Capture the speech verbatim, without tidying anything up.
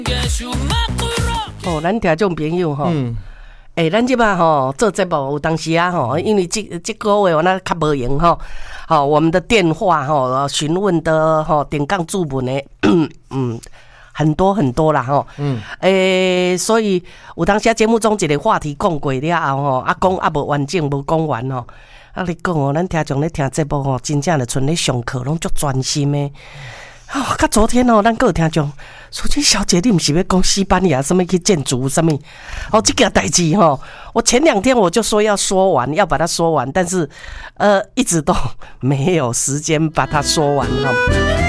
哦，咱听众朋友吼， 嗯， 诶、欸，咱即摆吼做节目有当时啊吼，因为即即个月我那较无闲吼，好，我们的电话吼询问的吼点杠注文的，嗯，很多很多啦吼，嗯，诶、欸，所以有当时节目中一个话题讲过了后吼，啊讲啊无完整无讲完吼，啊你讲哦，咱听众咧听节目吼，真正的剩咧上课，拢足专心的。哦，到昨天哦，咱还有听众，淑君小姐，你不是要讲西班牙什么去建筑什么？哦，这件代志哈，我前两天我就说要说完，要把它说完，但是呃，一直都没有时间把它说完哈。